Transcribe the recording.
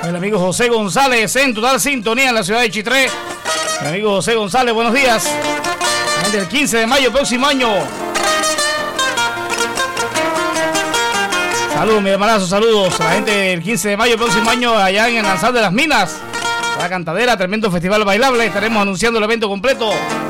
El amigo José González en total sintonía en la ciudad de Chitré. El amigo José González, buenos días. El 15 de mayo, próximo año. Saludos, mi hermanazo, saludos a la gente del 15 de mayo, próximo año, allá en el Lanzar de las Minas. La Cantadera, tremendo festival bailable. Estaremos anunciando el evento completo